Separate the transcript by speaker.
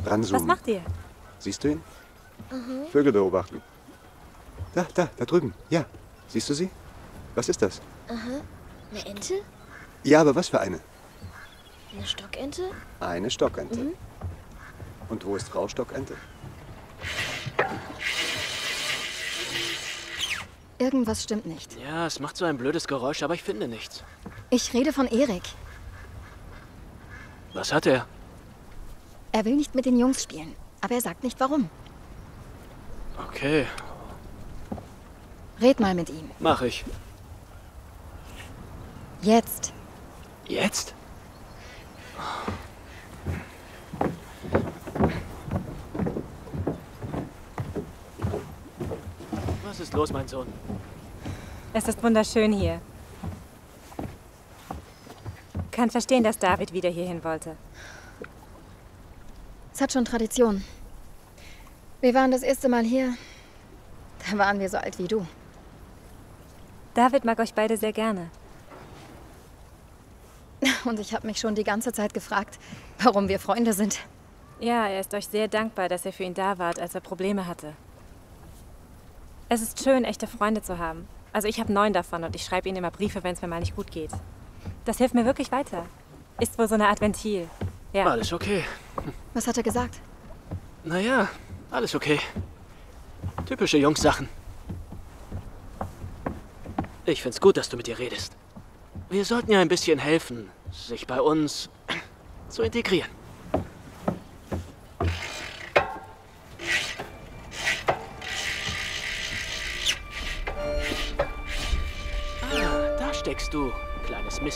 Speaker 1: Ranzoomen.
Speaker 2: Was macht ihr?
Speaker 1: Siehst du ihn? Vögel beobachten. Da drüben. Ja. Siehst du sie? Was ist das?
Speaker 3: Eine Ente?
Speaker 1: Ja, aber was für eine?
Speaker 3: Eine Stockente?
Speaker 1: Eine Stockente. Und wo ist Frau Stockente?
Speaker 4: Irgendwas stimmt nicht.
Speaker 5: Ja, es macht so ein blödes Geräusch, aber ich finde nichts.
Speaker 4: Ich rede von Erik.
Speaker 5: Was hat er?
Speaker 4: Er will nicht mit den Jungs spielen, aber er sagt nicht warum.
Speaker 5: Okay,
Speaker 4: Red mal mit ihm.
Speaker 5: mach ich.
Speaker 4: Jetzt.
Speaker 5: Jetzt? Was ist los, mein Sohn?
Speaker 2: Es ist wunderschön hier. Kann verstehen, dass David wieder hierhin wollte.
Speaker 4: Es hat schon Tradition. Wir waren das erste Mal hier. Da waren wir so alt wie du.
Speaker 2: David mag euch beide sehr gerne.
Speaker 4: Und ich habe mich schon die ganze Zeit gefragt, warum wir Freunde sind.
Speaker 2: Ja, er ist euch sehr dankbar, dass ihr für ihn da wart, als er Probleme hatte. Es ist schön, echte Freunde zu haben. Also ich habe 9 davon und ich schreibe ihnen immer Briefe, wenn es mir mal nicht gut geht. Das hilft mir wirklich weiter. Ist wohl so eine Art Ventil. Ja.
Speaker 5: Alles okay.
Speaker 4: Was hat er gesagt?
Speaker 5: Naja, alles okay. Typische Jungs-Sachen. Ich find's gut, dass du mit ihr redest. Wir sollten ja ein bisschen helfen, sich bei uns zu integrieren. Ah, da steckst du, kleines Mist.